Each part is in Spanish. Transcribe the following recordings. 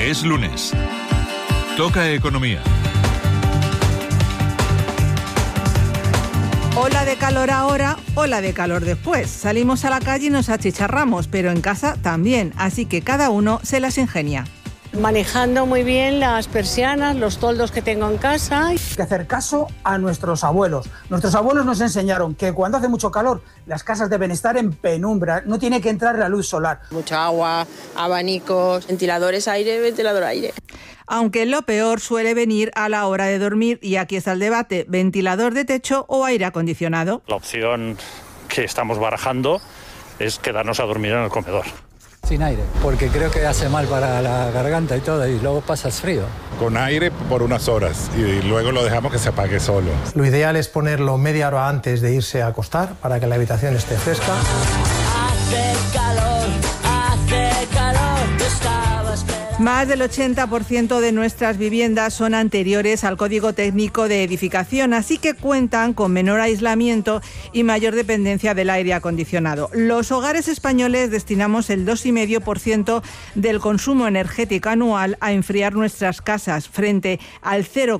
Es lunes. Toca economía. Ola de calor ahora, ola de calor después. Salimos a la calle y nos achicharramos, pero en casa también, así que cada uno se las ingenia. Manejando muy bien las persianas, los toldos que tengo en casa. Hay que hacer caso a nuestros abuelos. Nuestros abuelos nos enseñaron que cuando hace mucho calor, las casas deben estar en penumbra, no tiene que entrar la luz solar. Mucha agua, abanicos, ventiladores aire, ventilador aire. Aunque lo peor suele venir a la hora de dormir, y aquí está el debate: ventilador de techo o aire acondicionado. La opción que estamos barajando es quedarnos a dormir en el comedor. Sin aire, porque creo que hace mal para la garganta y todo, y luego pasas frío. Con aire por unas horas y luego lo dejamos que se apague solo. Lo ideal es ponerlo media hora antes de irse a acostar para que la habitación esté fresca. Hace calor, Más del 80% de nuestras viviendas son anteriores al Código Técnico de Edificación, así que cuentan con menor aislamiento y mayor dependencia del aire acondicionado. Los hogares españoles destinamos el 2,5% del consumo energético anual a enfriar nuestras casas, frente al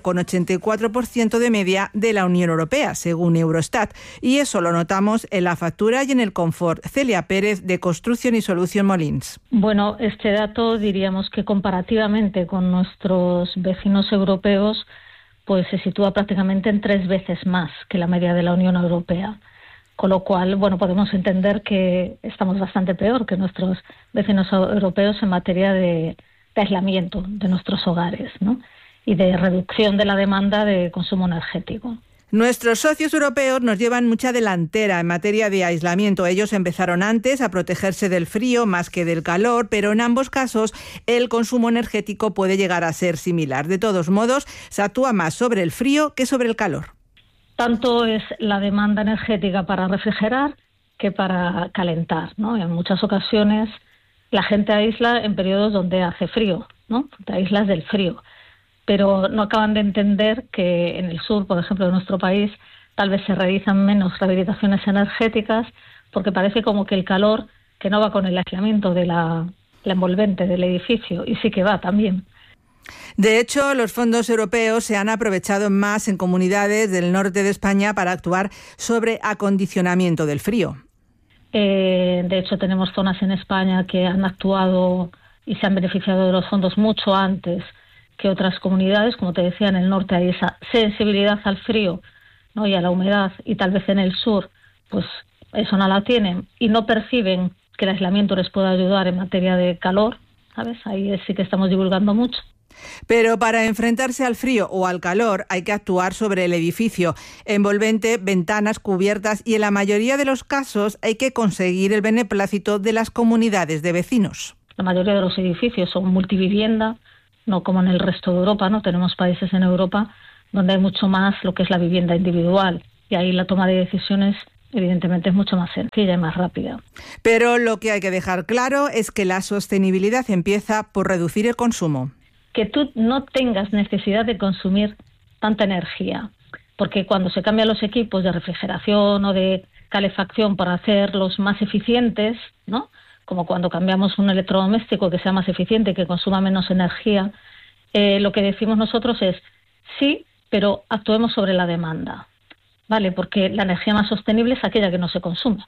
0,84% de media de la Unión Europea, según Eurostat. Y eso lo notamos en la factura y en el confort. Celia Pérez, de Construcción y Solución Molins. Bueno, este dato diríamos que comparativamente con nuestros vecinos europeos, pues se sitúa prácticamente en 3 veces más que la media de la Unión Europea. Con lo cual, bueno, podemos entender que estamos bastante peor que nuestros vecinos europeos en materia de aislamiento de nuestros hogares, ¿no? Y de reducción de la demanda de consumo energético. Nuestros socios europeos nos llevan mucha delantera en materia de aislamiento. Ellos empezaron antes a protegerse del frío más que del calor, pero en ambos casos el consumo energético puede llegar a ser similar. De todos modos, se actúa más sobre el frío que sobre el calor. Tanto es la demanda energética para refrigerar que para calentar, ¿no? En muchas ocasiones la gente aísla en periodos donde hace frío, ¿no? Te aíslas del frío. Pero no acaban de entender que en el sur, por ejemplo, de nuestro país, tal vez se realizan menos rehabilitaciones energéticas porque parece como que el calor, que no va con el aislamiento de la envolvente del edificio, y sí que va también. De hecho, los fondos europeos se han aprovechado más en comunidades del norte de España para actuar sobre acondicionamiento del frío. De hecho, tenemos zonas en España que han actuado y se han beneficiado de los fondos mucho antes que otras comunidades. Como te decía, en el norte hay esa sensibilidad al frío, ¿no? Y a la humedad, y tal vez en el sur pues eso no la tienen y no perciben que el aislamiento les pueda ayudar en materia de calor, ¿sabes? Ahí sí que estamos divulgando mucho. Pero para enfrentarse al frío o al calor hay que actuar sobre el edificio, envolvente, ventanas, cubiertas, y en la mayoría de los casos hay que conseguir el beneplácito de las comunidades de vecinos. La mayoría de los edificios son multivivienda, no como en el resto de Europa, ¿no? Tenemos países en Europa donde hay mucho más lo que es la vivienda individual, y ahí la toma de decisiones evidentemente es mucho más sencilla y más rápida. Pero lo que hay que dejar claro es que la sostenibilidad empieza por reducir el consumo. Que tú no tengas necesidad de consumir tanta energía, porque cuando se cambian los equipos de refrigeración o de calefacción para hacerlos más eficientes, ¿no? Como cuando cambiamos un electrodoméstico que sea más eficiente y que consuma menos energía, lo que decimos nosotros es sí, pero actuemos sobre la demanda, ¿vale? Porque la energía más sostenible es aquella que no se consume.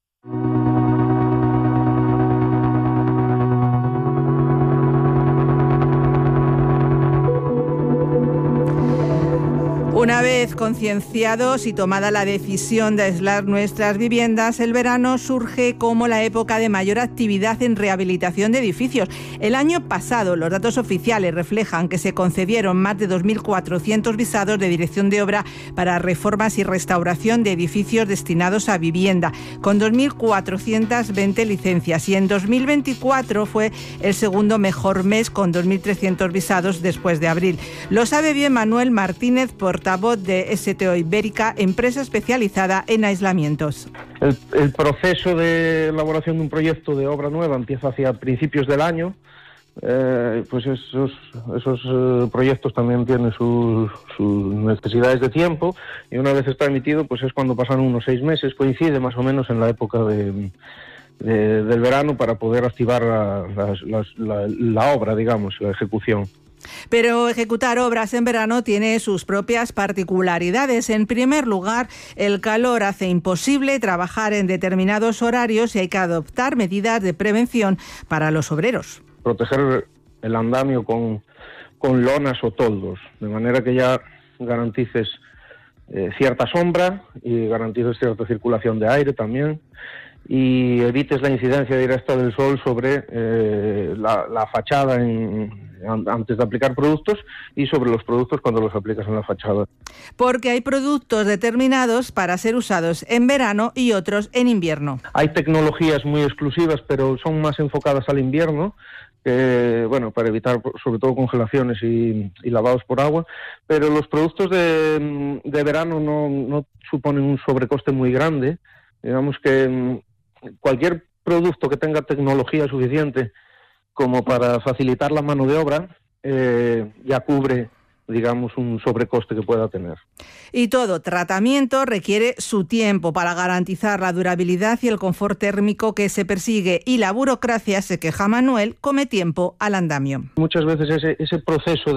Una vez concienciados y tomada la decisión de aislar nuestras viviendas, el verano surge como la época de mayor actividad en rehabilitación de edificios. El año pasado, los datos oficiales reflejan que se concedieron más de 2.400 visados de dirección de obra para reformas y restauración de edificios destinados a vivienda, con 2.420 licencias. Y en 2024 fue el segundo mejor mes, con 2.300 visados después de abril. Lo sabe bien Manuel Martínez, portavoz de STO Ibérica, empresa especializada en aislamientos. El proceso de elaboración de un proyecto de obra nueva empieza hacia principios del año. Pues esos proyectos también tienen sus necesidades de tiempo, y una vez está emitido, pues es cuando pasan unos 6 meses, coincide más o menos en la época del verano para poder activar la obra, digamos, la ejecución. Pero ejecutar obras en verano tiene sus propias particularidades. En primer lugar, el calor hace imposible trabajar en determinados horarios y hay que adoptar medidas de prevención para los obreros. Proteger el andamio con lonas o toldos, de manera que ya garantices cierta sombra y garantices cierta circulación de aire también, y evites la incidencia directa del sol sobre la fachada antes de aplicar productos y sobre los productos cuando los aplicas en la fachada. Porque hay productos determinados para ser usados en verano y otros en invierno. Hay tecnologías muy exclusivas, pero son más enfocadas al invierno, para evitar sobre todo congelaciones y lavados por agua, pero los productos de verano no suponen un sobrecoste muy grande. Digamos que cualquier producto que tenga tecnología suficiente como para facilitar la mano de obra ya cubre, digamos, un sobrecoste que pueda tener. Y todo tratamiento requiere su tiempo para garantizar la durabilidad y el confort térmico que se persigue, y la burocracia, se queja Manuel, come tiempo al andamio. Muchas veces ese proceso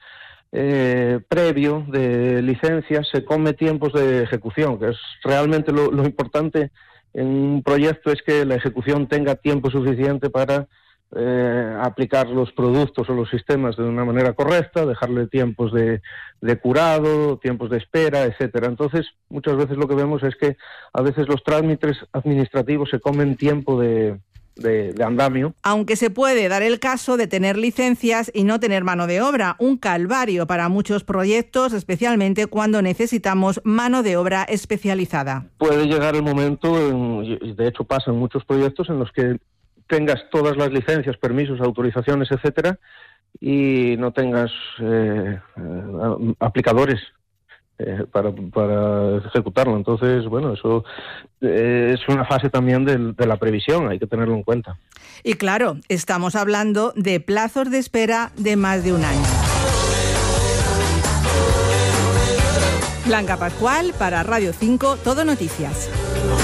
previo de licencias se come tiempos de ejecución, que es realmente lo importante en un proyecto, es que la ejecución tenga tiempo suficiente para aplicar los productos o los sistemas de una manera correcta, dejarle tiempos de curado, tiempos de espera, etcétera. Entonces, muchas veces lo que vemos es que a veces los trámites administrativos se comen tiempo de andamio. Aunque se puede dar el caso de tener licencias y no tener mano de obra, un calvario para muchos proyectos, especialmente cuando necesitamos mano de obra especializada. Puede llegar el momento, y de hecho pasa en muchos proyectos, en los que tengas todas las licencias, permisos, autorizaciones, etcétera, y no tengas aplicadores para ejecutarlo. Entonces, bueno, eso es una fase también de la previsión, hay que tenerlo en cuenta. Y claro, estamos hablando de plazos de espera de más de un año. Blanca Pascual para Radio 5, Todo Noticias.